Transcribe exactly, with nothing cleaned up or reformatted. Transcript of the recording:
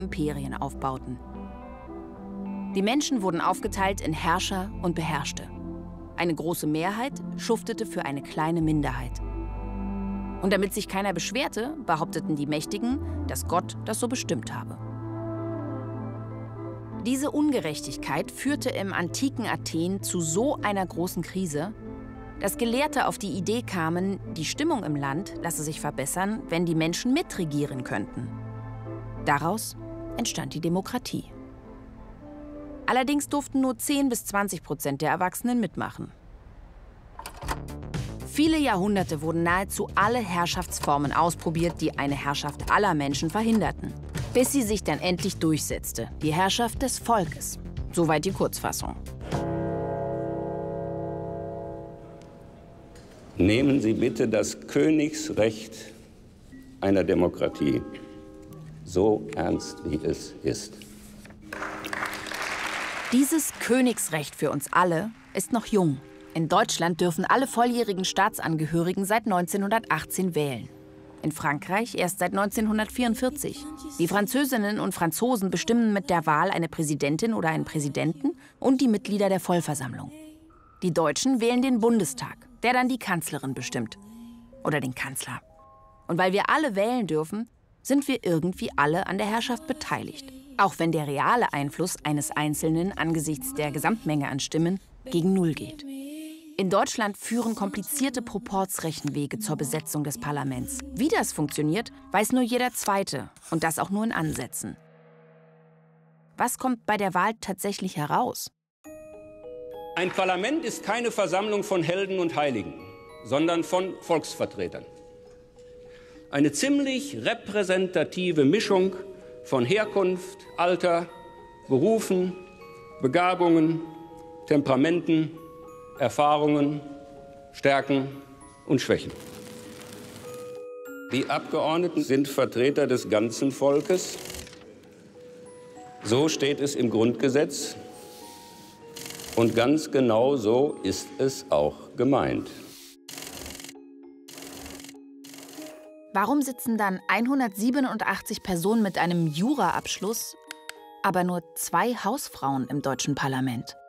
Imperien aufbauten. Die Menschen wurden aufgeteilt in Herrscher und Beherrschte. Eine große Mehrheit schuftete für eine kleine Minderheit. Und damit sich keiner beschwerte, behaupteten die Mächtigen, dass Gott das so bestimmt habe. Diese Ungerechtigkeit führte im antiken Athen zu so einer großen Krise, dass Gelehrte auf die Idee kamen, die Stimmung im Land lasse sich verbessern, wenn die Menschen mitregieren könnten. Daraus entstand die Demokratie. Allerdings durften nur zehn bis zwanzig Prozent der Erwachsenen mitmachen. Viele Jahrhunderte wurden nahezu alle Herrschaftsformen ausprobiert, die eine Herrschaft aller Menschen verhinderten, bis sie sich dann endlich durchsetzte, die Herrschaft des Volkes. Soweit die Kurzfassung. Nehmen Sie bitte das Königsrecht einer Demokratie so ernst, wie es ist. Dieses Königsrecht für uns alle ist noch jung. In Deutschland dürfen alle volljährigen Staatsangehörigen seit neunzehnhundertachtzehn wählen. In Frankreich erst seit neunzehnhundertvierundvierzig. Die Französinnen und Franzosen bestimmen mit der Wahl eine Präsidentin oder einen Präsidenten und die Mitglieder der Vollversammlung. Die Deutschen wählen den Bundestag, der dann die Kanzlerin bestimmt. Oder den Kanzler. Und weil wir alle wählen dürfen, sind wir irgendwie alle an der Herrschaft beteiligt. Auch wenn der reale Einfluss eines Einzelnen angesichts der Gesamtmenge an Stimmen gegen Null geht. In Deutschland führen komplizierte Proporzrechenwege zur Besetzung des Parlaments. Wie das funktioniert, weiß nur jeder Zweite. Und das auch nur in Ansätzen. Was kommt bei der Wahl tatsächlich heraus? Ein Parlament ist keine Versammlung von Helden und Heiligen, sondern von Volksvertretern. Eine ziemlich repräsentative Mischung von Herkunft, Alter, Berufen, Begabungen, Temperamenten, Erfahrungen, Stärken und Schwächen. Die Abgeordneten sind Vertreter des ganzen Volkes. So steht es im Grundgesetz. Und ganz genau so ist es auch gemeint. Warum sitzen dann hundertsiebenundachtzig Personen mit einem Juraabschluss, aber nur zwei Hausfrauen im deutschen Parlament?